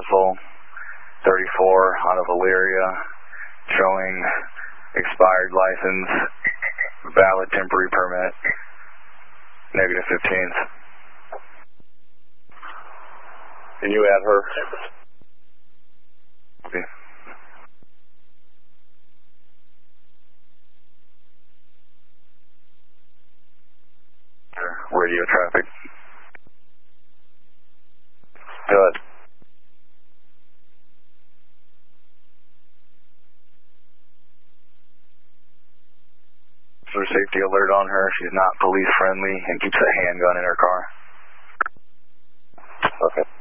Russell, 34, out of Elyria, showing expired license, valid temporary permit, negative 15s. Can you add her? Okay. Radio traffic. Good. For safety alert on her. She's not police friendly and keeps a handgun in her car. Okay.